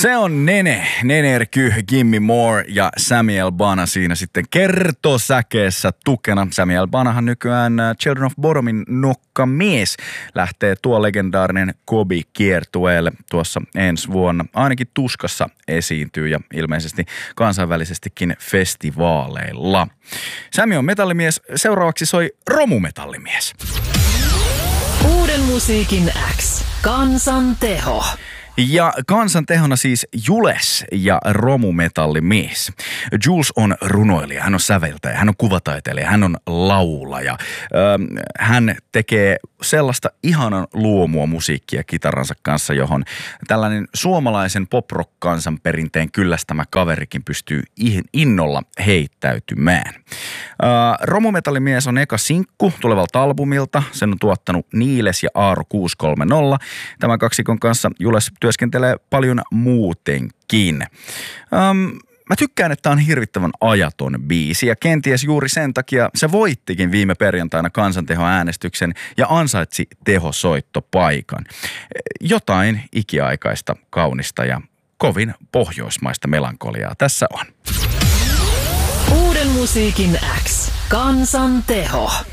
Se on Nene RQ, Gimme More ja Sammy L. Bana siinä sitten kertosäkeessä tukena. Sammy L. Banahan nykyään Children of Bodomin nokkamies lähtee tuo legendaarinen Kobi-kiertueelle tuossa ensi vuonna. Ainakin Tuskassa esiintyy ja ilmeisesti kansainvälisestikin festivaaleilla. Sammy on metallimies, seuraavaksi soi romumetallimies. Uuden musiikin X. Kansan teho. Ja kansan tehona siis Jules ja romumetallimies. Jules on runoilija, hän on säveltäjä, hän on kuvataiteilija, hän on laulaja. Hän tekee sellaista ihanan luomua musiikkia kitaransa kanssa, johon tällainen suomalaisen pop-rock-kansan perinteen kyllästämä kaverikin pystyy innolla heittäytymään. Romumetallimies on eka sinkku tulevalta albumilta. Sen on tuottanut Niiles ja Aaro 630. Tämän kaksikon kanssa Jules työskentelee paljon muutenkin. Mä tykkään, että tää on hirvittävän ajaton biisi ja kenties juuri sen takia se voittikin viime perjantaina kansantehoäänestyksen ja ansaitsi tehosoittopaikan. Jotain ikiaikaista, kaunista ja kovin pohjoismaista melankoliaa tässä on. Uuden musiikin X. Kansan teho.